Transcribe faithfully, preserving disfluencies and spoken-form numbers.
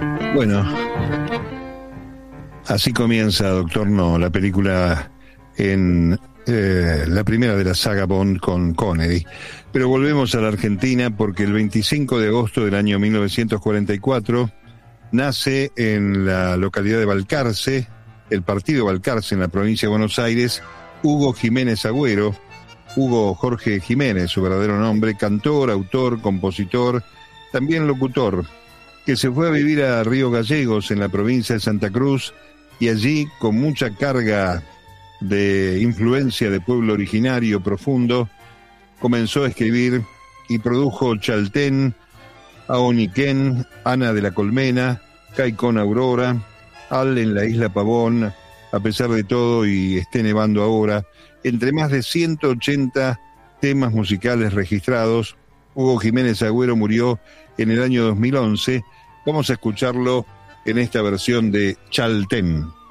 Bueno, así comienza Doctor No, la película en eh, la primera de la saga Bond con Connery. Pero volvemos a la Argentina porque el veinticinco de agosto del año mil novecientos cuarenta y cuatro nace en la localidad de Balcarce, el partido Balcarce en la provincia de Buenos Aires, Hugo Jiménez Agüero, Hugo Jorge Jiménez, su verdadero nombre, cantor, autor, compositor, también locutor, que se fue a vivir a Río Gallegos en la provincia de Santa Cruz y allí, con mucha carga de influencia de pueblo originario profundo, comenzó a escribir y produjo Chaltén, Aoniquén, Ana de la Colmena, Caicón Aurora, Al en la Isla Pavón, A pesar de todo y Esté nevando ahora, entre más de ciento ochenta temas musicales registrados. Hugo Jiménez Agüero murió en el año dos mil once. Vamos a escucharlo en esta versión de Chaltén.